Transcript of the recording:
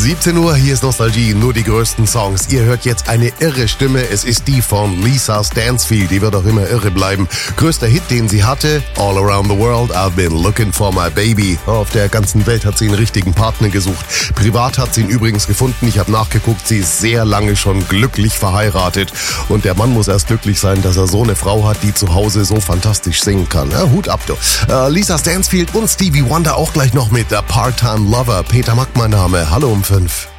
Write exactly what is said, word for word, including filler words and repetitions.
siebzehn Uhr, hier ist Nostalgie, nur die größten Songs. Ihr hört jetzt eine irre Stimme, es ist die von Lisa Stansfield, die wird auch immer irre bleiben. Größter Hit, den sie hatte, All Around the World, I've been looking for my baby. Auf der ganzen Welt hat sie einen richtigen Partner gesucht. Privat hat sie ihn übrigens gefunden, ich habe nachgeguckt, sie ist sehr lange schon glücklich verheiratet. Und der Mann muss erst glücklich sein, dass er so eine Frau hat, die zu Hause so fantastisch singen kann. Ja, Hut ab, du. Äh, Lisa Stansfield und Stevie Wonder auch gleich noch mit der Part-Time Lover. Peter Mack, mein Name. Hallo um fünf.